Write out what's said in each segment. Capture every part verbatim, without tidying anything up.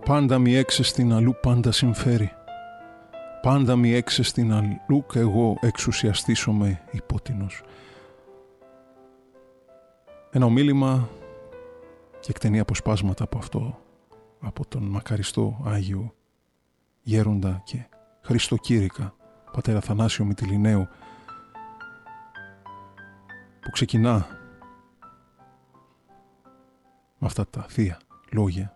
Πάντα μη έξεστην αλλού πάντα συμφέρει. Πάντα μη έξεστην αλλού κι εγώ εξουσιαστήσομαι υπότινος. Ένα ομίλημα και εκτενή αποσπάσματα από αυτό, από τον μακαριστό Άγιο Γέροντα και Χριστοκήρυκα, πατέρα Θανάσιο Μυτιληναίου, που ξεκινά με αυτά τα θεία λόγια.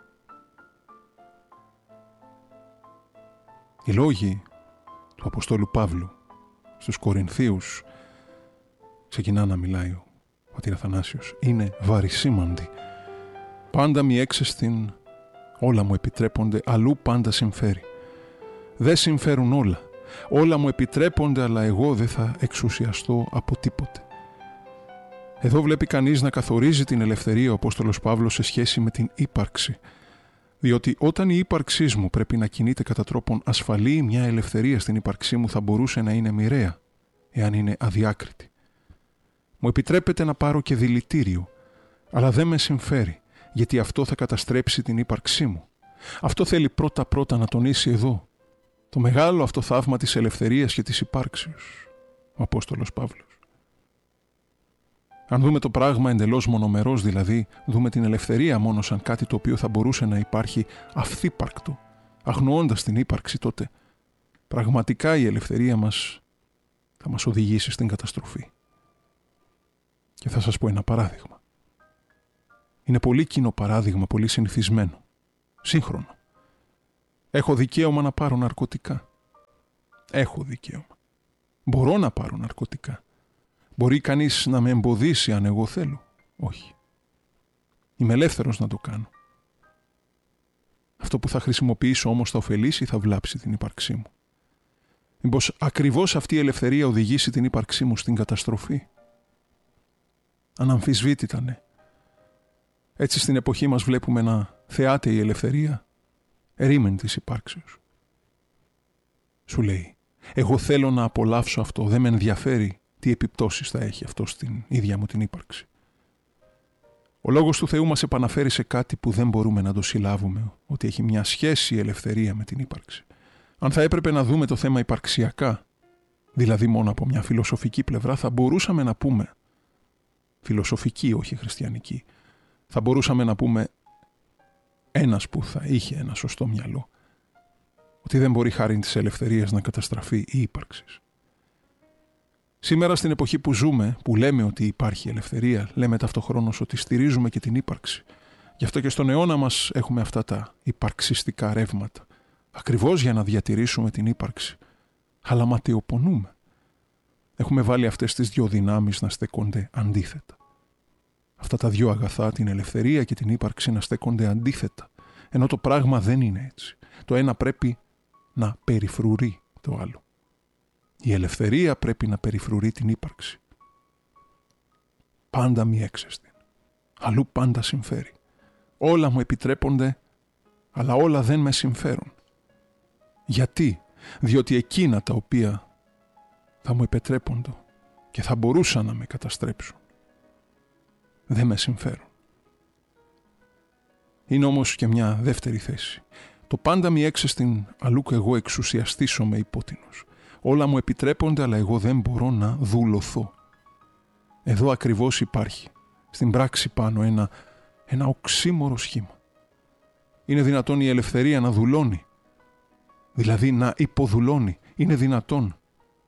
Οι λόγοι του Αποστόλου Παύλου στους Κορινθίους, ξεκινά να μιλάει ο πατήρ Αθανάσιος, είναι βαρισίμαντοι. Πάντα μη έξεστην, όλα μου επιτρέπονται, αλλού πάντα συμφέρει. Δεν συμφέρουν όλα. Όλα μου επιτρέπονται, αλλά εγώ δεν θα εξουσιαστώ από τίποτε. Εδώ βλέπει κανείς να καθορίζει την ελευθερία ο Απόστολος Παύλος σε σχέση με την ύπαρξη. Διότι όταν η ύπαρξή μου πρέπει να κινείται κατά τρόπον ασφαλή, μια ελευθερία στην ύπαρξή μου θα μπορούσε να είναι μοιραία, εάν είναι αδιάκριτη. Μου επιτρέπεται να πάρω και δηλητήριο, αλλά δεν με συμφέρει, γιατί αυτό θα καταστρέψει την ύπαρξή μου. Αυτό θέλει πρώτα-πρώτα να τονίσει εδώ, το μεγάλο αυτό θαύμα της ελευθερίας και της υπάρξεως, ο Απόστολος Παύλος. Αν δούμε το πράγμα εντελώς μονομερός, δηλαδή δούμε την ελευθερία μόνο σαν κάτι το οποίο θα μπορούσε να υπάρχει αυθύπαρκτο, αγνοώντας την ύπαρξη, τότε πραγματικά η ελευθερία μας θα μας οδηγήσει στην καταστροφή. Και θα σας πω ένα παράδειγμα. Είναι πολύ κοινό παράδειγμα, πολύ συνηθισμένο, σύγχρονο. Έχω δικαίωμα να πάρω ναρκωτικά. Έχω δικαίωμα. Μπορώ να πάρω ναρκωτικά. Μπορεί κανείς να με εμποδίσει αν εγώ θέλω? Όχι. Είμαι ελεύθερος να το κάνω. Αυτό που θα χρησιμοποιήσω όμως θα ωφελήσει ή θα βλάψει την ύπαρξή μου? Μήπως ακριβώς αυτή η ελευθερία οδηγήσει την ύπαρξή μου στην καταστροφή? Αναμφισβήτητα ναι. Έτσι στην εποχή μας βλέπουμε να θεάται η ελευθερία ερήμην της υπάρξεως. Σου λέει, εγώ θέλω να απολαύσω αυτό, δεν με ενδιαφέρει τι επιπτώσεις θα έχει αυτό στην ίδια μου την ύπαρξη. Ο λόγος του Θεού μας επαναφέρει σε κάτι που δεν μπορούμε να το συλλάβουμε, ότι έχει μια σχέση η ελευθερία με την ύπαρξη. Αν θα έπρεπε να δούμε το θέμα υπαρξιακά, δηλαδή μόνο από μια φιλοσοφική πλευρά, θα μπορούσαμε να πούμε, φιλοσοφική όχι χριστιανική, θα μπορούσαμε να πούμε ένας που θα είχε ένα σωστό μυαλό, ότι δεν μπορεί χάρη της ελευθερίας να καταστραφεί η ύπαρξη. Σήμερα στην εποχή που ζούμε, που λέμε ότι υπάρχει ελευθερία, λέμε ταυτοχρόνως ότι στηρίζουμε και την ύπαρξη. Γι' αυτό και στον αιώνα μας έχουμε αυτά τα υπαρξιστικά ρεύματα. Ακριβώς για να διατηρήσουμε την ύπαρξη. Αλλά ματαιοπονούμε. Έχουμε βάλει αυτές τις δυο δυνάμεις να στέκονται αντίθετα. Αυτά τα δυο αγαθά, την ελευθερία και την ύπαρξη, να στέκονται αντίθετα. Ενώ το πράγμα δεν είναι έτσι. Το ένα πρέπει να περιφρουρεί το άλλο. Η ελευθερία πρέπει να περιφρουρεί την ύπαρξη. Πάντα μη έξεστην, αλλού πάντα συμφέρει. Όλα μου επιτρέπονται, αλλά όλα δεν με συμφέρουν. Γιατί? Διότι εκείνα τα οποία θα μου επιτρέπονται και θα μπορούσαν να με καταστρέψουν, δεν με συμφέρουν. Είναι όμως και μια δεύτερη θέση. Το πάντα μη έξεστην, αλλού κι εγώ εξουσιαστήσομαι υπότινος. Όλα μου επιτρέπονται, αλλά εγώ δεν μπορώ να δουλωθώ. Εδώ ακριβώς υπάρχει, στην πράξη πάνω, ένα, ένα οξύμορο σχήμα. Είναι δυνατόν η ελευθερία να δουλώνει, δηλαδή να υποδουλώνει? Είναι δυνατόν?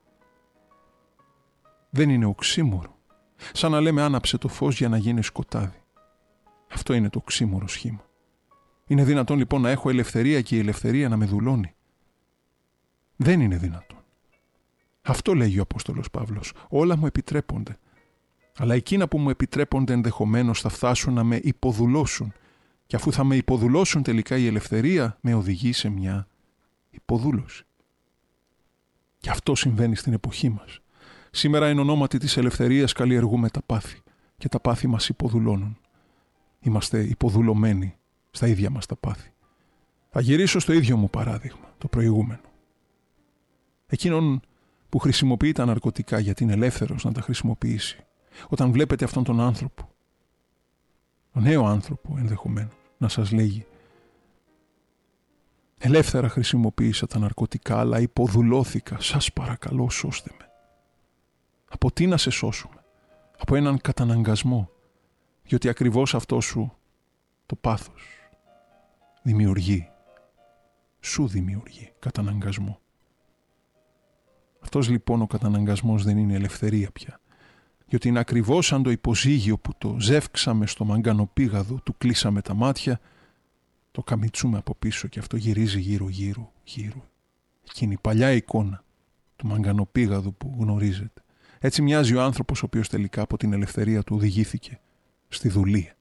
Δεν είναι οξύμορο? Σαν να λέμε άναψε το φως για να γίνει σκοτάδι. Αυτό είναι το οξύμορο σχήμα. Είναι δυνατόν λοιπόν να έχω ελευθερία και η ελευθερία να με δουλώνει? Δεν είναι δυνατόν. Αυτό λέγει ο Απόστολος Παύλος. Όλα μου επιτρέπονται. Αλλά εκείνα που μου επιτρέπονται ενδεχομένως θα φτάσουν να με υποδουλώσουν. Και αφού θα με υποδουλώσουν τελικά, η ελευθερία με οδηγεί σε μια υποδούλωση. Και αυτό συμβαίνει στην εποχή μας. Σήμερα εν ονόματι της ελευθερίας καλλιεργούμε τα πάθη. Και τα πάθη μας υποδουλώνουν. Είμαστε υποδουλωμένοι στα ίδια μας τα πάθη. Θα γυρίσω στο ίδιο μου παράδειγμα, το προηγούμενο. Εκείνον που χρησιμοποιεί τα ναρκωτικά γιατί είναι ελεύθερος να τα χρησιμοποιήσει. Όταν βλέπετε αυτόν τον άνθρωπο, τον νέο άνθρωπο ενδεχομένως, να σας λέγει Ελεύθερα χρησιμοποίησα τα ναρκωτικά, αλλά υποδουλώθηκα. Σας παρακαλώ, σώστε με. Από τι να σε σώσουμε? Από έναν καταναγκασμό. Διότι ακριβώς αυτό σου το πάθος δημιουργεί. Σου δημιουργεί καταναγκασμό. Αυτός λοιπόν ο καταναγκασμός δεν είναι ελευθερία πια. Διότι είναι ακριβώς σαν το υποζύγιο που το ζεύξαμε στο μαγκανοπήγαδο, του κλείσαμε τα μάτια, το καμιτσούμε από πίσω και αυτό γυρίζει γύρω γύρω γύρω. Εκείνη η παλιά εικόνα του μαγκανοπήγαδου που γνωρίζετε. Έτσι μοιάζει ο άνθρωπος ο οποίος τελικά από την ελευθερία του οδηγήθηκε στη δουλεία.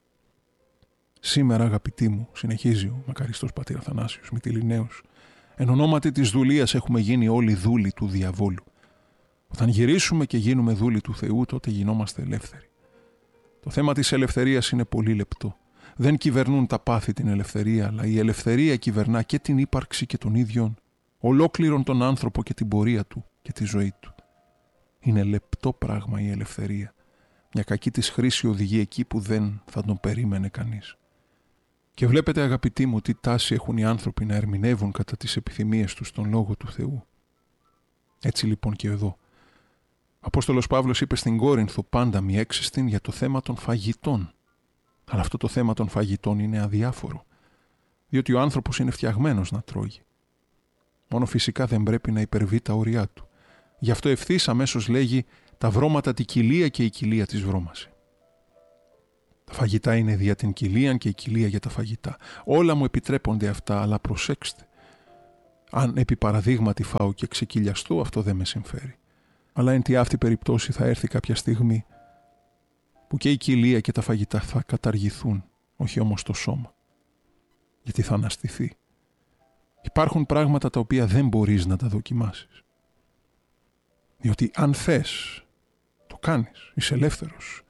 Σήμερα, αγαπητοί μου, συνεχίζει ο μακαριστός πατήρ Αθανάσιος Μυτιληναίος, εν ονόματι της δουλείας έχουμε γίνει όλοι δούλοι του διαβόλου. Όταν γυρίσουμε και γίνουμε δούλοι του Θεού, τότε γινόμαστε ελεύθεροι. Το θέμα της ελευθερίας είναι πολύ λεπτό. Δεν κυβερνούν τα πάθη την ελευθερία, αλλά η ελευθερία κυβερνά και την ύπαρξη και τον ίδιον, ολόκληρον τον άνθρωπο και την πορεία του και τη ζωή του. Είναι λεπτό πράγμα η ελευθερία. Μια κακή της χρήση οδηγεί εκεί που δεν θα τον περίμενε κανείς. Και βλέπετε, αγαπητοί μου, τι τάση έχουν οι άνθρωποι να ερμηνεύουν κατά τις επιθυμίες τους τον Λόγο του Θεού. Έτσι λοιπόν και εδώ. Ο Απόστολος Παύλος είπε στην Κόρινθο πάντα μη έξιστην για το θέμα των φαγητών. Αλλά αυτό το θέμα των φαγητών είναι αδιάφορο. Διότι ο άνθρωπος είναι φτιαγμένος να τρώγει. Μόνο φυσικά δεν πρέπει να υπερβεί τα όρια του. Γι' αυτό ευθύς αμέσως λέγει τα βρώματα τη κοιλία και η κοιλία της βρώμαση. Τα φαγητά είναι δια την κοιλίαν και η κοιλία για τα φαγητά. Όλα μου επιτρέπονται αυτά, αλλά προσέξτε. Αν επί παραδείγματι φάω και ξεκυλιαστώ, αυτό δεν με συμφέρει. Αλλά εν τη αυτή περιπτώσει θα έρθει κάποια στιγμή που και η κοιλία και τα φαγητά θα καταργηθούν, όχι όμως το σώμα. Γιατί θα αναστηθεί. Υπάρχουν πράγματα τα οποία δεν μπορείς να τα δοκιμάσεις. Διότι αν θες, το κάνεις, είσαι ελεύθερος.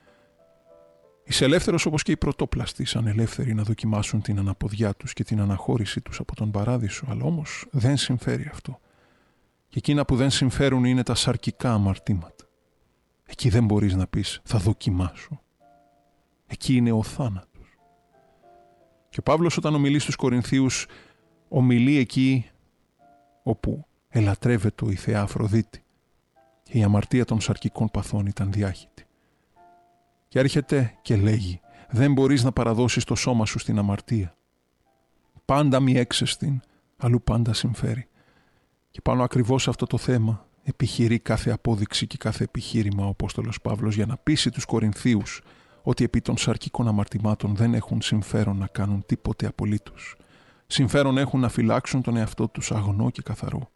Είσαι ελεύθερος όπως και οι πρωτόπλαστοι, σαν ελεύθεροι να δοκιμάσουν την αναποδιά τους και την αναχώρησή τους από τον παράδεισο, αλλά όμως δεν συμφέρει αυτό. Και εκείνα που δεν συμφέρουν είναι τα σαρκικά αμαρτήματα. Εκεί δεν μπορείς να πεις θα δοκιμάσω. Εκεί είναι ο θάνατος. Και ο Παύλος όταν ομιλεί στους Κορινθίους, ομιλεί εκεί όπου ελατρεύεται η Θεά Αφροδίτη. Και η αμαρτία των σαρκικών παθών ήταν διάχυτη. Και έρχεται και λέγει, δεν μπορείς να παραδώσεις το σώμα σου στην αμαρτία. Πάντα μη έξεστην, αλλού πάντα συμφέρει. Και πάνω ακριβώς σε αυτό το θέμα επιχειρεί κάθε απόδειξη και κάθε επιχείρημα ο Απόστολος Παύλος για να πείσει τους Κορινθίους ότι επί των σαρκικών αμαρτημάτων δεν έχουν συμφέρον να κάνουν τίποτε απολύτως. Συμφέρον έχουν να φυλάξουν τον εαυτό τους αγνό και καθαρό.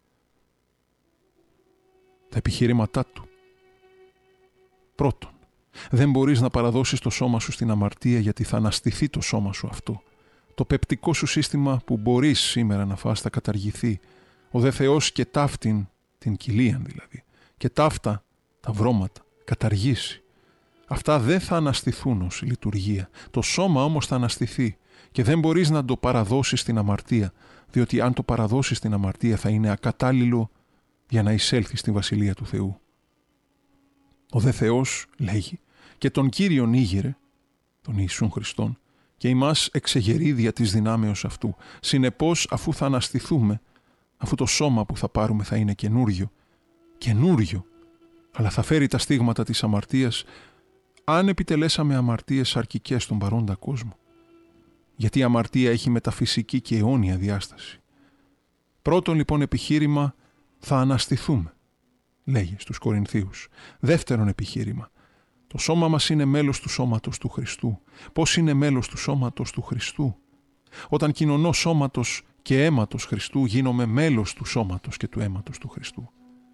Τα επιχειρήματά του. Πρώτον, δεν μπορείς να παραδώσεις το σώμα σου στην αμαρτία γιατί θα αναστηθεί το σώμα σου αυτό. Το πεπτικό σου σύστημα που μπορείς σήμερα να φας θα καταργηθεί. Ο δε Θεός και ταύτην, την κοιλίαν δηλαδή, και ταύτα τα βρώματα, καταργήσει. Αυτά δεν θα αναστηθούν ως λειτουργία. Το σώμα όμως θα αναστηθεί και δεν μπορείς να το παραδώσεις στην αμαρτία, διότι αν το παραδώσεις στην αμαρτία θα είναι ακατάλληλο για να εισέλθει στη Βασιλεία του Θεού. Ο δε Θεός, λέγει, και τον Κύριον ήγηρε, τον Ιησούν Χριστόν, και ημάς εξεγερεί δια της δυνάμεως αυτού. Συνεπώς, αφού θα αναστηθούμε, αφού το σώμα που θα πάρουμε θα είναι καινούριο, καινούριο, αλλά θα φέρει τα στίγματα της αμαρτίας, αν επιτελέσαμε αμαρτίες σαρκικές στον παρόντα κόσμο. Γιατί η αμαρτία έχει μεταφυσική και αιώνια διάσταση. Πρώτον λοιπόν επιχείρημα, θα αναστηθούμε, λέγει στους Κορινθίους. Δεύτερον επιχείρημα, το σώμα μας είναι μέλος του σώματος του Χριστού. Πώς είναι μέλος του σώματος του Χριστού? Όταν κοινωνώ σώματος και αίματος Χριστού, γίνομαι μέλος του σώματος και του αίματος του Χριστού.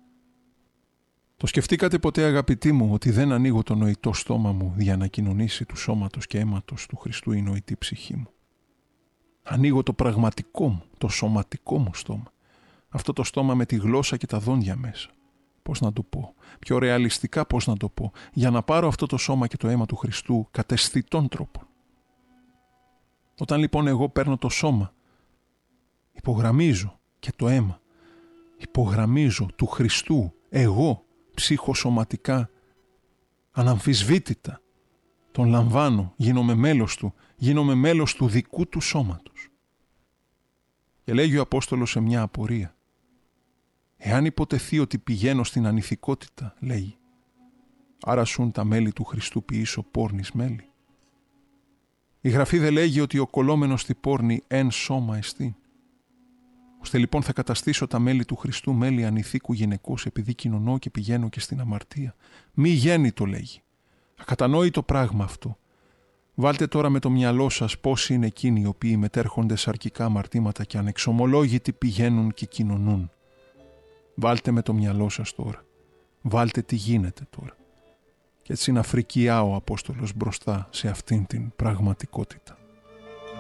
Το σκεφτήκατε ποτέ, αγαπητοί μου, ότι δεν ανοίγω το νοητό στόμα μου για να κοινωνήσει του σώματος και αίματος του Χριστού η νοητή ψυχή μου? Ανοίγω το πραγματικό μου, το σωματικό μου στόμα. Αυτό το στόμα με τη γλώσσα και τα δόντια μέσα. Πώς να το πω, πιο ρεαλιστικά πώς να το πω, για να πάρω αυτό το σώμα και το αίμα του Χριστού κατ' αισθητών τρόπων. Όταν λοιπόν εγώ παίρνω το σώμα, υπογραμμίζω και το αίμα, υπογραμμίζω του Χριστού, εγώ ψυχοσωματικά, αναμφισβήτητα, τον λαμβάνω, γίνομαι μέλος του, γίνομαι μέλος του δικού του σώματος. Και λέγει ο Απόστολος σε μια απορία. Εάν υποτεθεί ότι πηγαίνω στην ανηθικότητα, λέει, άρα σουν τα μέλη του Χριστού ποιήσω πόρνης μέλη. Η Γραφή δεν λέγει ότι ο κολλόμενος στη πόρνη εν σώμα εστίν. Ώστε λοιπόν θα καταστήσω τα μέλη του Χριστού μέλη ανηθίκου γυναικός επειδή κοινωνώ και πηγαίνω και στην αμαρτία. Μη γέννητο λέγει. Ακατανόητο πράγμα αυτό. Βάλτε τώρα με το μυαλό σας πόσοι είναι εκείνοι οι οποίοι μετέρχονται σε αρκικά αμαρτήματα και ανεξομολόγητοι πηγαίνουν και κοινωνούν. Βάλτε με το μυαλό σας τώρα. Βάλτε τι γίνεται τώρα. Και έτσι να φρικιά ο Απόστολος μπροστά σε αυτήν την πραγματικότητα.